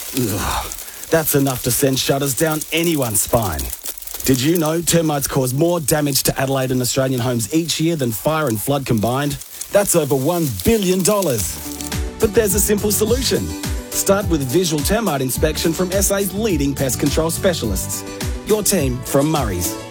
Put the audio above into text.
Ugh, that's enough to send shudders down anyone's spine. Did you know termites cause more damage to Adelaide and Australian homes each year than fire and flood combined? That's over $1 billion. But there's a simple solution. Start with visual termite inspection from SA's leading pest control specialists. Your team from Murray's.